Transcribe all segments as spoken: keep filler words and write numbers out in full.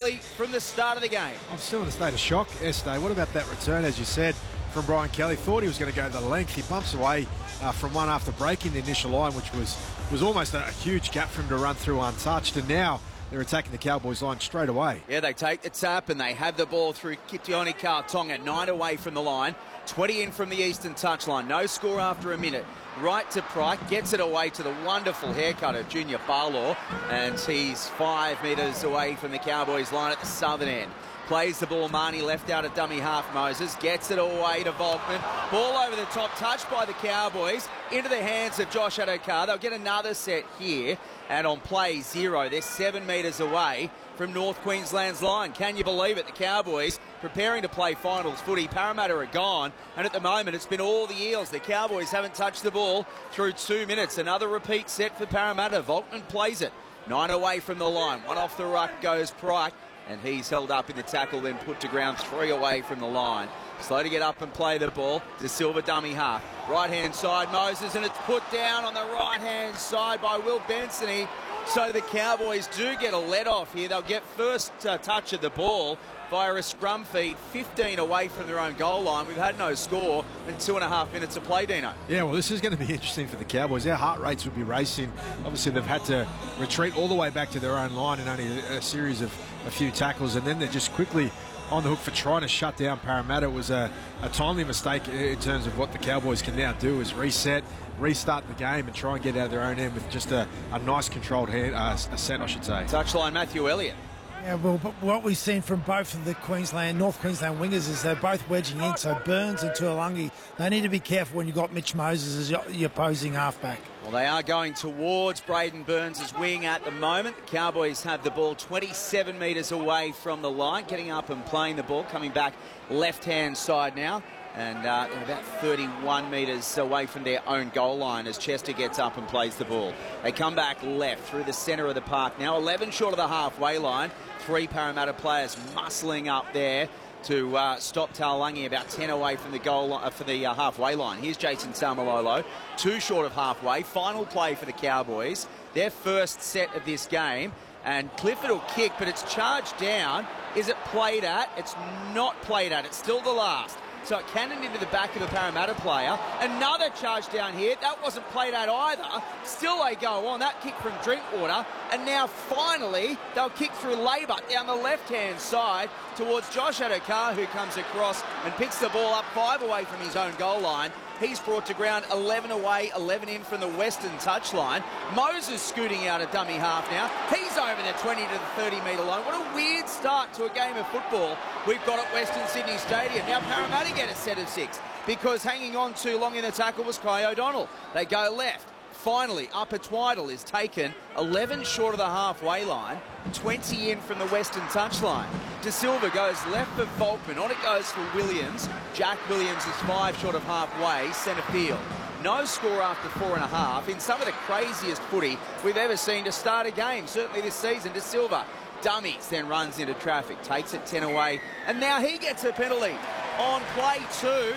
completely from the start of the game. I'm still in a state of shock, Estee. What about that return, as you said, from Brian Kelly? Thought he was going to go the length. He bumps away uh, from one after breaking the initial line, which was, was almost a, a huge gap for him to run through untouched. And now they're attacking the Cowboys line straight away. Yeah, they take the tap and they have the ball through Kitione Kautonga, nine away from the line, twenty in from the eastern touchline. No score after a minute. Right to Pryke, gets it away to the wonderful haircut of Junior Barlaw, and he's five metres away from the Cowboys line at the southern end. Plays the ball, Marnie left out a dummy half. Moses gets it away to Volkman. Ball over the top, touched by the Cowboys, into the hands of Josh Adokar. They'll get another set here, and on play zero, they're seven metres away from North Queensland's line. Can you believe it? The Cowboys preparing to play finals footy. Parramatta are gone, and at the moment it's been all the Eels. The Cowboys haven't touched the ball through two minutes. Another repeat set for Parramatta. Volkman plays it. Nine away from the line. One off the ruck goes Pryke, and he's held up in the tackle, then put to ground three away from the line. Slow to get up and play the ball. De Silva dummy half. Right-hand side, Moses, and it's put down on the right-hand side by Will Benson. So the Cowboys do get a let-off here. They'll get first uh, touch of the ball via a scrum feed, fifteen away from their own goal line. We've had no score in two and a half minutes of play, Dino. Yeah, well, this is going to be interesting for the Cowboys. Their heart rates would be racing. Obviously, they've had to retreat all the way back to their own line in only a, a series of a few tackles, and then they're just quickly on the hook for trying to shut down Parramatta. It was a, a timely mistake in terms of what the Cowboys can now do is reset, restart the game and try and get out of their own end with just a, a nice controlled hand, uh, a set, I should say. Touchline, Matthew Elliott. Yeah, well, but what we've seen from both of the Queensland, North Queensland wingers is they're both wedging in. So Burns and Tuolangi, they need to be careful when you've got Mitch Moses as your, your opposing halfback. Well, they are going towards Braden Burns' wing at the moment. The Cowboys have the ball twenty-seven metres away from the line, getting up and playing the ball, coming back left-hand side now. And uh, they're about thirty-one metres away from their own goal line as Chester gets up and plays the ball. They come back left through the centre of the park now, eleven short of the halfway line. Three Parramatta players muscling up there to uh, stop Taulagi, about ten away from the goal uh, for the uh, halfway line. Here's Jason Taumalolo, two short of halfway. Final play for the Cowboys, their first set of this game. And Clifford will kick, but it's charged down. Is it played at? It's not played at. It's still the last. So it cannoned into the back of a Parramatta player. Another charge down here. That wasn't played out either. Still they go on. That kick from Drinkwater. And now finally they'll kick through Labour down the left-hand side towards Josh Adokar, who comes across and picks the ball up five away from his own goal line. He's brought to ground eleven away, eleven in from the western touchline. Moses scooting out a dummy half now. He's over the twenty to the thirty metre line. What a weird start to a game of football we've got at Western Sydney Stadium. Now Parramatta get a set of six because hanging on too long in the tackle was Kai O'Donnell. They go left. Finally, Upper Twiddle is taken eleven short of the halfway line, twenty in from the western touchline. De Silva goes left for Volkman. On it goes for Williams. Jack Williams is five short of halfway, centre field. No score after four and a half in some of the craziest footy we've ever seen to start a game, certainly this season. De Silva dummies, then runs into traffic, takes it ten away, and now he gets a penalty on play two.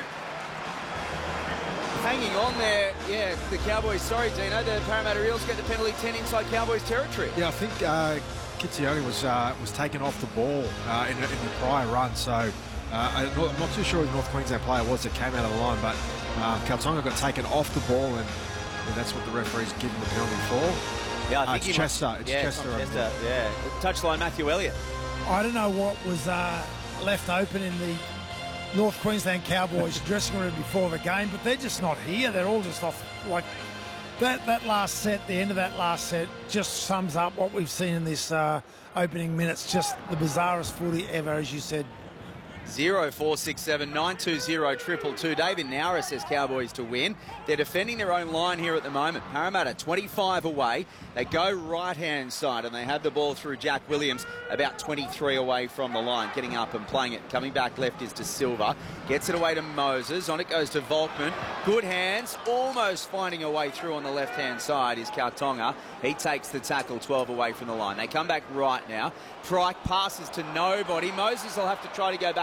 Hanging on there, yeah, the Cowboys, sorry Dino, the Parramatta Eels get the penalty ten inside Cowboys territory. Yeah, I think uh, Kitione was uh, was taken off the ball uh, in, in the prior run, so uh, I'm not too sure who the North Queensland player was that came out of the line, but uh, Kautonga got taken off the ball, and yeah, that's what the referee's given the penalty for. Yeah, I uh, think it's Chester. Must, it's yeah, Chester. It's Chester, yeah. Touchline, Matthew Elliott. I don't know what was uh, left open in the North Queensland Cowboys dressing room before the game, but they're just not here. They're all just off. Like that, that last set, the end of that last set, just sums up what we've seen in this uh, opening minutes. Just the bizarrest footy ever, as you said. zero four six seven nine two zero triple two. David Nowra says Cowboys to win. They're defending their own line here at the moment. Parramatta twenty-five away. They go right-hand side and they have the ball through Jack Williams about twenty-three away from the line. Getting up and playing it. Coming back left is De Silva. Gets it away to Moses. On it goes to Volkman. Good hands. Almost finding a way through on the left-hand side is Kautonga. He takes the tackle twelve away from the line. They come back right now. Pryke passes to nobody. Moses will have to try to go back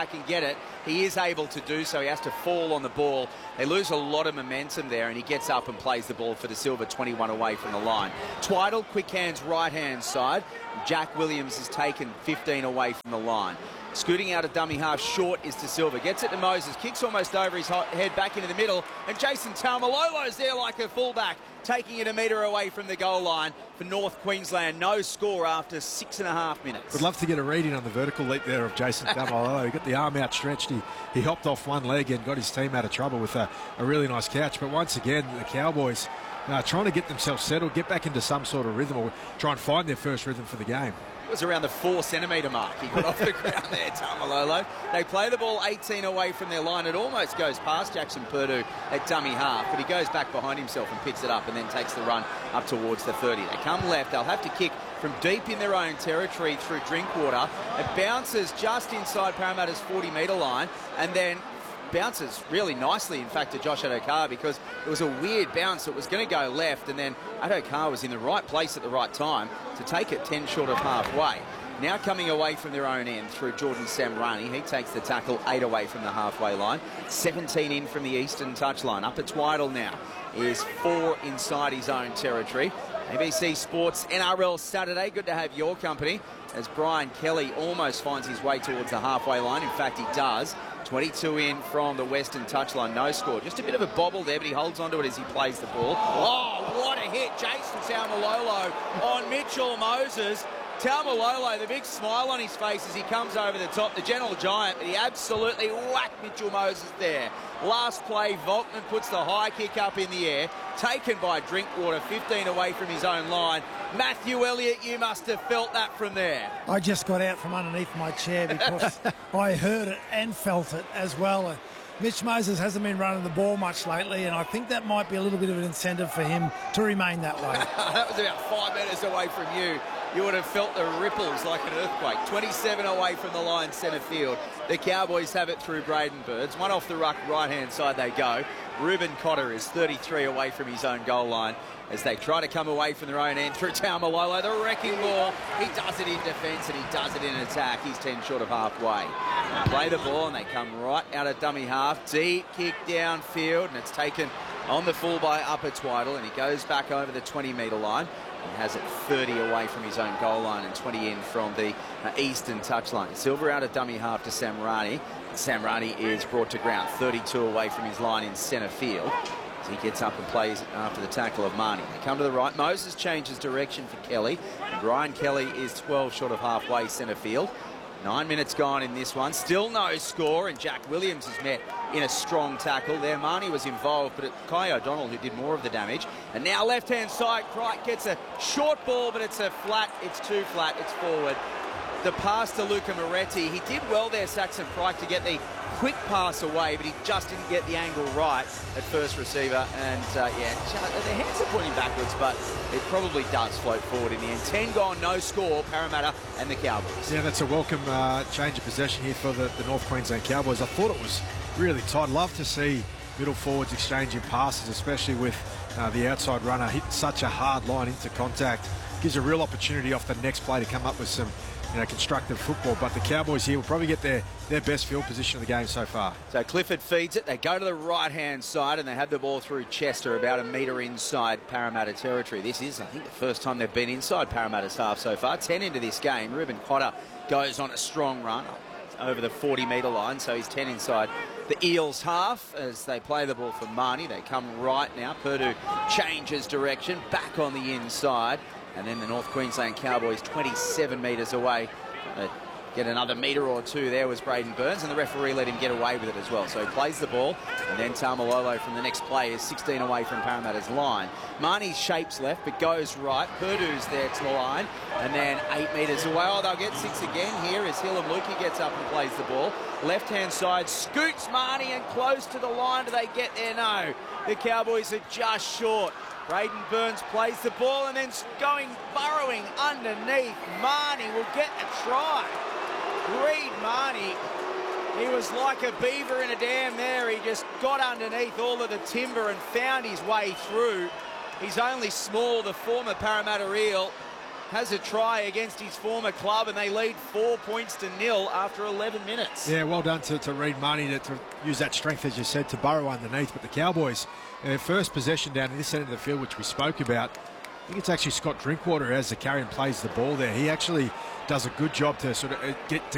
back and get it. He is able to do so. He has to fall on the ball. They lose a lot of momentum there, and he gets up and plays the ball for De Silva, twenty-one away from the line. Twiddle, quick hands, right-hand side. Jack Williams has taken fifteen away from the line. Scooting out a dummy half short is De Silva. Gets it to Moses. Kicks almost over his head back into the middle. And Jason Taumalolo's there like a fullback, taking it a metre away from the goal line for North Queensland. No score after six and a half minutes. Would love to get a reading on the vertical leap there of Jason Taumalolo. He got the arm outstretched. He, he hopped off one leg and got his team out of trouble with a, a really nice catch. But once again, the Cowboys uh, trying to get themselves settled, get back into some sort of rhythm, or try and find their first rhythm for the game. It was around the four centimetre mark. He got off the ground there, Taumalolo. They play the ball eighteen away from their line. It almost goes past Jackson Purdue at dummy half, but he goes back behind himself and picks it up and then takes the run up towards the thirty. They come left. They'll have to kick from deep in their own territory through Drinkwater. It bounces just inside Parramatta's forty metre line and then bounces really nicely, in fact, to Josh Adokar, because it was a weird bounce. It was going to go left, and then Adokar was in the right place at the right time to take it ten short of halfway. Now coming away from their own end through Jordan Samrani. He takes the tackle eight away from the halfway line. seventeen in from the eastern touchline. Up at Twiddle now is four inside his own territory. A B C Sports N R L Saturday. Good to have your company as Brian Kelly almost finds his way towards the halfway line. In fact, he does. twenty-two in from the western touchline. No score. Just a bit of a bobble there, but he holds onto it as he plays the ball. Oh, what a hit. Jason Taumalolo on Mitchell Moses. Taumalolo, the big smile on his face as he comes over the top. The gentle giant, but he absolutely whacked Mitchell Moses there. Last play, Volkman puts the high kick up in the air. Taken by Drinkwater, fifteen away from his own line. Matthew Elliott, you must have felt that from there. I just got out from underneath my chair because I heard it and felt it as well. Mitch Moses hasn't been running the ball much lately, and I think that might be a little bit of an incentive for him to remain that way. That was about five metres away from you. You would have felt the ripples like an earthquake. twenty-seven away from the line, centre field. The Cowboys have it through Braden Burns. One off the ruck, right-hand side they go. Ruben Cotter is thirty-three away from his own goal line as they try to come away from their own end through Taumalolo. The wrecking ball. He does it in defence and he does it in attack. He's ten short of halfway. They play the ball and they come right out of dummy half. Deep kick downfield, and it's taken on the full by Upper Twiddle, and he goes back over the twenty metre line. He has it thirty away from his own goal line and twenty in from the uh, eastern touchline. Silver out of dummy half to Samrani. Samrani is brought to ground, thirty-two away from his line in centre field. As he gets up and plays after the tackle of Marnie. They come to the right. Moses changes direction for Kelly. And Brian Kelly is twelve short of halfway centre field. Nine minutes gone in this one. Still no score, and Jack Williams is met in a strong tackle there. Marnie was involved, but it's Kai O'Donnell who did more of the damage. And now left-hand side, Crichton gets a short ball, but it's a flat. It's too flat. It's forward. The pass to Luca Moretti. He did well there, Saxon Crichton, to get the quick pass away, but he just didn't get the angle right at first receiver. And, uh, yeah, the hands are pointing backwards, but it probably does float forward in the end. ten gone, no score, Parramatta and the Cowboys. Yeah, that's a welcome uh, change of possession here for the, the North Queensland Cowboys. I thought it was really tight. Love to see middle forwards exchanging passes, especially with uh, the outside runner hitting such a hard line into contact. Gives a real opportunity off the next play to come up with some you know, constructive football. But the Cowboys here will probably get their, their best field position of the game so far. So Clifford feeds it. They go to the right-hand side and they have the ball through Chester, about a metre inside Parramatta territory. This is, I think, the first time they've been inside Parramatta's half so far. ten into this game. Ruben Cotter goes on a strong run over the forty metre line, so he's ten inside the Eels half as they play the ball for Marnie. They come right now. Purdue changes direction, back on the inside. And then the North Queensland Cowboys twenty-seven metres away. Uh, get another metre or two there was Braden Burns, and the referee let him get away with it as well. So he plays the ball, and then Taumalolo from the next play is sixteen away from Parramatta's line. Marnie shapes left, but goes right. Purdue's there to the line, and then eight metres away. Oh, they'll get six again here as Hillam Lukey gets up and plays the ball. Left-hand side, scoots Marnie and close to the line. Do they get there? No. The Cowboys are just short. Braden Burns plays the ball and then going burrowing underneath. Marnie will get a try. Reed Marnie, he was like a beaver in a dam there. He just got underneath all of the timber and found his way through. He's only small, the former Parramatta Eel. has a try against his former club, and they lead four points to nil after eleven minutes. Yeah, well done to, to Reed Marnie to, to use that strength, as you said, to burrow underneath. But the Cowboys, their first possession down in this end of the field, which we spoke about, I think it's actually Scott Drinkwater who has the carry and plays the ball there. He actually does a good job to sort of get to